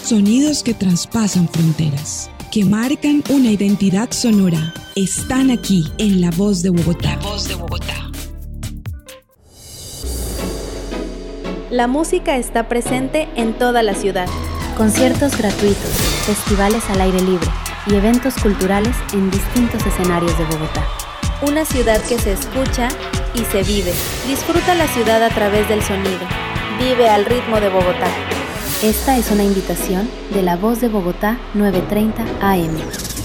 Sonidos que traspasan fronteras, que marcan una identidad sonora, están aquí en La Voz de Bogotá. La Voz de Bogotá. La música está presente en toda la ciudad. Conciertos gratuitos, festivales al aire libre y eventos culturales en distintos escenarios de Bogotá. Una ciudad que se escucha y se vive. Disfruta la ciudad a través del sonido. Vive al ritmo de Bogotá. Esta es una invitación de La Voz de Bogotá 9:30 AM.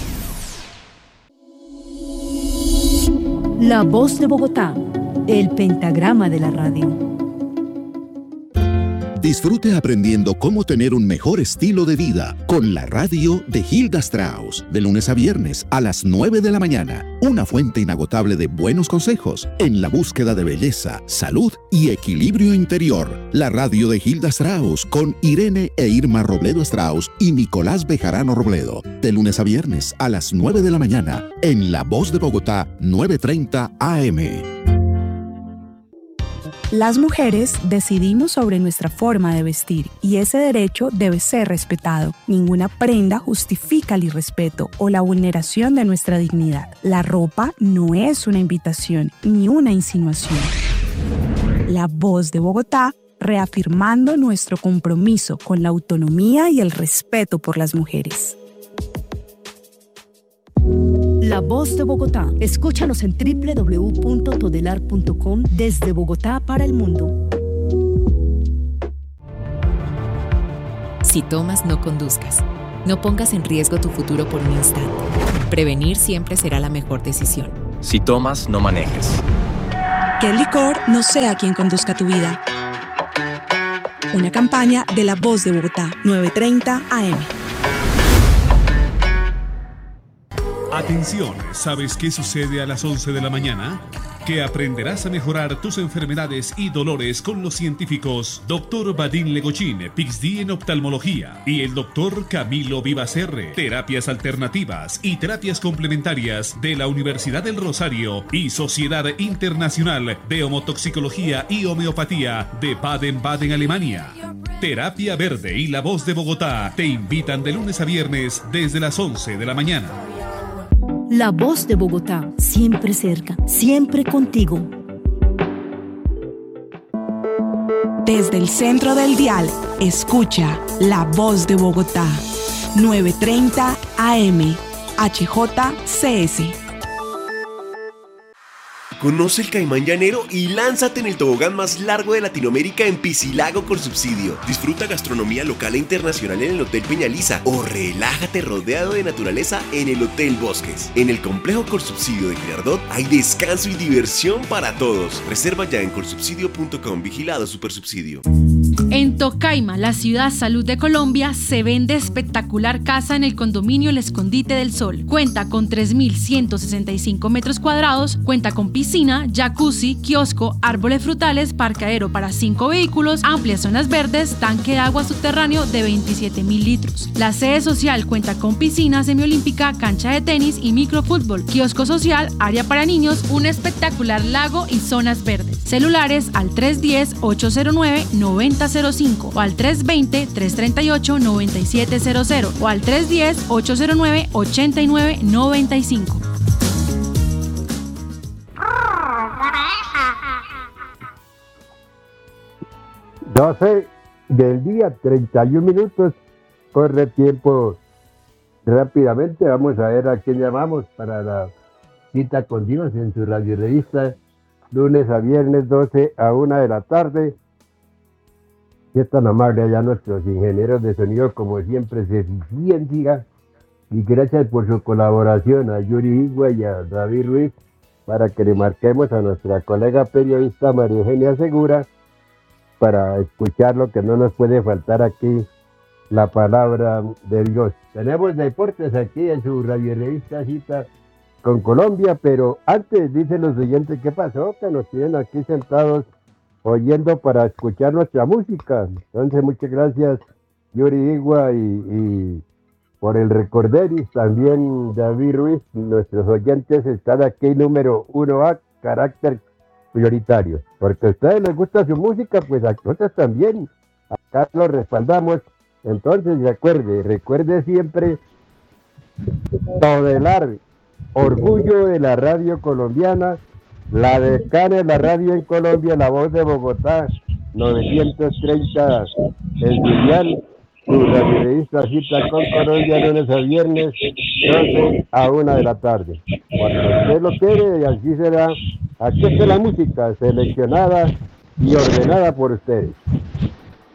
La Voz de Bogotá, el pentagrama de la radio. Disfrute aprendiendo cómo tener un mejor estilo de vida con la radio de Hilda Strauss, de lunes a viernes a las 9 de la mañana. Una fuente inagotable de buenos consejos en la búsqueda de belleza, salud y equilibrio interior. La radio de Hilda Strauss con Irene e Irma Robledo Strauss y Nicolás Bejarano Robledo, de lunes a viernes a las 9 de la mañana en La Voz de Bogotá 9:30 AM. Las mujeres decidimos sobre nuestra forma de vestir y ese derecho debe ser respetado. Ninguna prenda justifica el irrespeto o la vulneración de nuestra dignidad. La ropa no es una invitación ni una insinuación. La Voz de Bogotá, reafirmando nuestro compromiso con la autonomía y el respeto por las mujeres. La Voz de Bogotá. Escúchanos en www.todelar.com desde Bogotá para el mundo. Si tomas, no conduzcas. No pongas en riesgo tu futuro por un instante. Prevenir siempre será la mejor decisión. Si tomas, no manejes. Que el licor no sea quien conduzca tu vida. Una campaña de La Voz de Bogotá 9:30 AM. Atención, ¿sabes qué sucede a las 11 de la mañana? Que aprenderás a mejorar tus enfermedades y dolores con los científicos Dr. Vadim Legochín, PhD en oftalmología, y el Dr. Camilo Vivacerre, terapias alternativas y terapias complementarias de la Universidad del Rosario y Sociedad Internacional de Homotoxicología y Homeopatía de Baden-Baden, Alemania. Terapia Verde y La Voz de Bogotá te invitan de lunes a viernes desde las 11 de la mañana. La Voz de Bogotá, siempre cerca, siempre contigo. Desde el centro del dial, escucha La Voz de Bogotá 9:30 AM, HJCS. Conoce el Caimán Llanero y lánzate en el tobogán más largo de Latinoamérica en Piscilago con subsidio. Disfruta gastronomía local e internacional en el Hotel Peñaliza o relájate rodeado de naturaleza en el Hotel Bosques. En el complejo Colsubsidio de Girardot hay descanso y diversión para todos. Reserva ya en colsubsidio.com. Vigilado Supersubsidio. En Tocaima, la ciudad salud de Colombia, se vende espectacular casa en el condominio El Escondite del Sol. Cuenta con 3.165 metros cuadrados, cuenta con piscina, jacuzzi, kiosco, árboles frutales, parqueadero para 5 vehículos, amplias zonas verdes, tanque de agua subterráneo de 27.000 litros. La sede social cuenta con piscina semiolímpica, cancha de tenis y microfútbol, kiosco social, área para niños, un espectacular lago y zonas verdes. Celulares al 310-809-9005 o al 320-338-9700 o al 310-809-8995. 12 del día, 31 minutos, corre tiempo rápidamente. Vamos a ver a quién llamamos para la cita con Dios en su radio revista, lunes a viernes 12 a 1 de la tarde. Y es tan amable allá nuestros ingenieros de sonido, como siempre, se eficiencia, y gracias por su colaboración a Yuri Igua y a David Ruiz, para que le marquemos a nuestra colega periodista María Eugenia Segura, para escuchar lo que no nos puede faltar aquí, la palabra de Dios. Tenemos deportes aquí en su radio revista Cita con Colombia, pero antes dicen los oyentes qué pasó, que nos tienen aquí sentados oyendo para escuchar nuestra música. Entonces muchas gracias Yuri Igua y por el recorderis, también David Ruiz. Nuestros oyentes están aquí número 1A, carácter prioritario, porque a ustedes les gusta su música, pues a nosotros también, acá lo respaldamos Entonces recuerde siempre modelar orgullo de la radio colombiana, la decana de la radio en Colombia, La Voz de Bogotá, 930 el dial, su radiodista cita con Colombia lunes a viernes, 12 a 1 de la tarde. Cuando usted lo quiere, y así será. Aquí está la música seleccionada y ordenada por ustedes.